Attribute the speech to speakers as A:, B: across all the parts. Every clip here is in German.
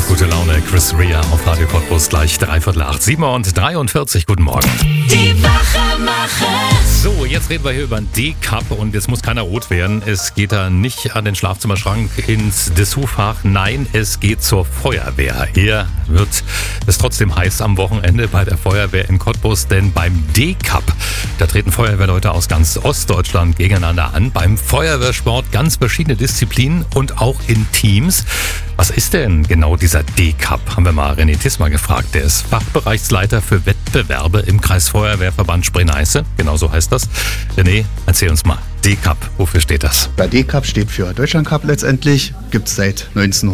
A: gute Laune. Chris Rea auf Radio Cottbus, gleich 7:45, 7:43. Guten Morgen.
B: Die Wachemacher.
A: So, jetzt reden wir hier über den D-Cup und jetzt muss keiner rot werden. Es geht da nicht an den Schlafzimmerschrank ins Dessous-Fach. Nein, es geht zur Feuerwehr. Hier wird es trotzdem heiß am Wochenende bei der Feuerwehr in Cottbus, denn beim D-Cup, da treten Feuerwehrleute aus ganz Ostdeutschland gegeneinander an. Beim Feuerwehrsport ganz verschiedene Disziplinen und auch in Teams. Was ist denn genau dieser D-Cup? Haben wir mal René Tismer gefragt. Der ist Fachbereichsleiter für Wettbewerbe im Kreisfeuerwehrverband Spree-Neiße. Genau so heißt das. René, erzähl uns mal. D-Cup, wofür steht das?
C: Der D-Cup steht für Deutschlandcup letztendlich. Gibt es seit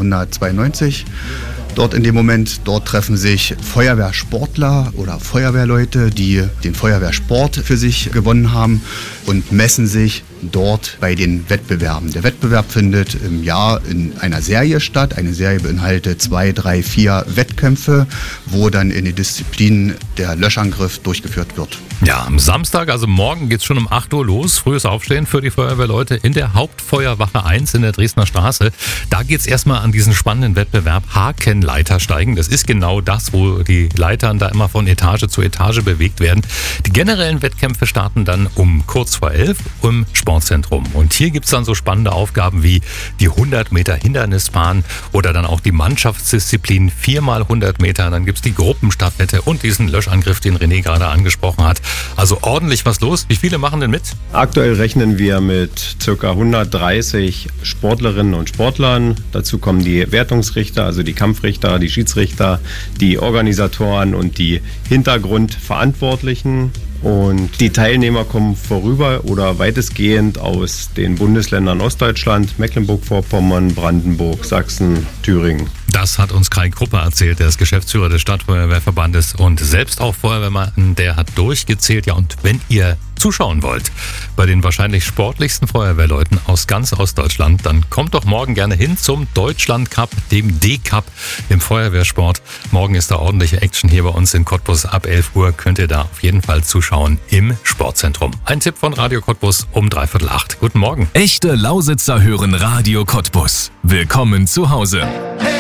C: 1992. Dort in dem Moment, dort treffen sich Feuerwehrsportler oder Feuerwehrleute, die den Feuerwehrsport für sich gewonnen haben und messen sich dort bei den Wettbewerben. Der Wettbewerb findet im Jahr in einer Serie statt. Eine Serie beinhaltet 2, 3, 4 Wettkämpfe, wo dann in den Disziplinen der Löschangriff durchgeführt wird.
A: Ja, am Samstag, also morgen, geht's schon um 8 Uhr los. Frühes Aufstehen für die Feuerwehrleute in der Hauptfeuerwache 1 in der Dresdner Straße. Da geht's erstmal an diesen spannenden Wettbewerb Hakenleitersteigen. Das ist genau das, wo die Leitern da immer von Etage zu Etage bewegt werden. Die generellen Wettkämpfe starten dann um kurz vor 11 im Sportzentrum. Und hier gibt's dann so spannende Aufgaben wie die 100 Meter Hindernisbahn oder dann auch die Mannschaftsdisziplin 4x100 Meter. Dann gibt's die Gruppenstaffette und diesen Löschangriff, den René gerade angesprochen hat. Also ordentlich was los. Wie viele machen denn mit?
D: Aktuell rechnen wir mit ca. 130 Sportlerinnen und Sportlern. Dazu kommen die Wertungsrichter, also die Kampfrichter, die Schiedsrichter, die Organisatoren und die Hintergrundverantwortlichen. Und die Teilnehmer kommen vorüber oder weitestgehend aus den Bundesländern Ostdeutschland, Mecklenburg-Vorpommern, Brandenburg, Sachsen, Thüringen.
A: Das hat uns Kai Kruppe erzählt, der ist Geschäftsführer des Stadtfeuerwehrverbandes und selbst auch Feuerwehrmann, der hat durchgezählt. Ja, und wenn ihr zuschauen wollt bei den wahrscheinlich sportlichsten Feuerwehrleuten aus ganz Ostdeutschland, dann kommt doch morgen gerne hin zum Deutschlandcup, dem D-Cup im Feuerwehrsport. Morgen ist da ordentliche Action hier bei uns in Cottbus. Ab 11 Uhr könnt ihr da auf jeden Fall zuschauen im Sportzentrum. Ein Tipp von Radio Cottbus um 7:45. Guten Morgen.
B: Echte Lausitzer hören Radio Cottbus. Willkommen zu Hause.